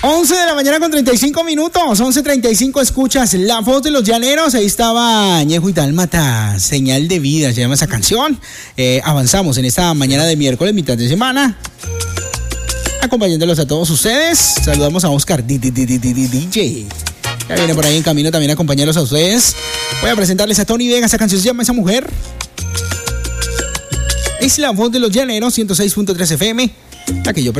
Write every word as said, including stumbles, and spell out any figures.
once de la mañana con treinta y cinco minutos, once treinta y cinco, escuchas La Voz de los Llaneros. Ahí estaba Ñejo y Dálmata, Señal de Vida, se llama esa canción. Eh, avanzamos en esta mañana de miércoles, mitad de semana, acompañándolos a todos ustedes. Saludamos a Oscar D J. Ya viene por ahí en camino también a acompañarlos a ustedes. Voy a presentarles a Tony Vega, esa canción se llama Esa Mujer. Es La Voz de los Llaneros, ciento seis punto tres F M, la que yo prefiero.